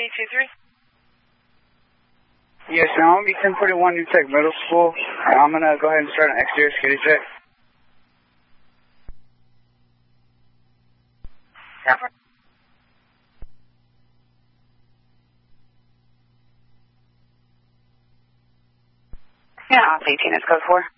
823? Yes, I'm going to be 1041 New Tech Middle School. I'm going to go ahead and start an exterior security check. Yeah, off 18 is code 4.